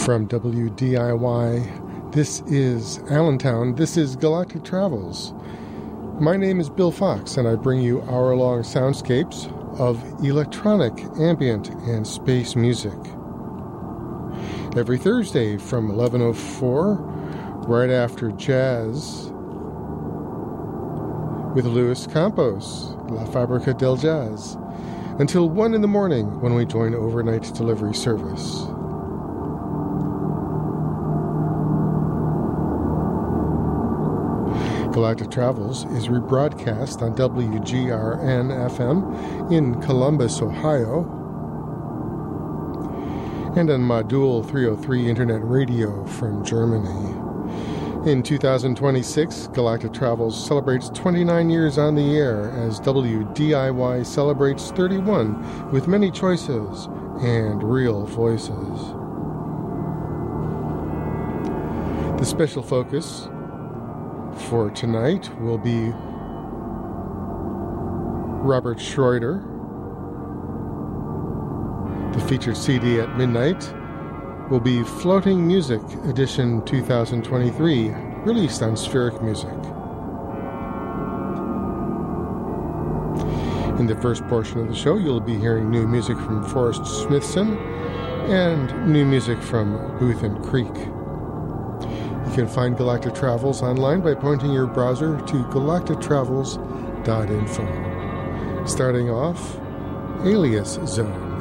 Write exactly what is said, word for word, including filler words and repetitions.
From W D I Y, this is Allentown, this is Galactic Travels. My name is Bill Fox, and I bring you hour-long soundscapes of electronic, ambient, and space music. Every Thursday from eleven oh four, right after jazz, with Luis Campos, La Fabrica del Jazz, until one in the morning when we join overnight delivery service. Galactic Travels is rebroadcast on W G R N F M in Columbus, Ohio, and on Modul three oh three Internet Radio from Germany. In two thousand twenty-six, Galactic Travels celebrates twenty-nine years on the air as W D I Y celebrates thirty-one with many choices and real voices. The special focus for tonight will be Robert Schroeder. The featured C D at midnight will be Floating Music Edition two thousand twenty-three, released on Spheric Music. In the first portion of the show, you'll be hearing new music from Forrest Smithson and new music from Booth and Creek. You can find Galactic Travels online by pointing your browser to galactic travels dot info. Starting off, Alias Zone.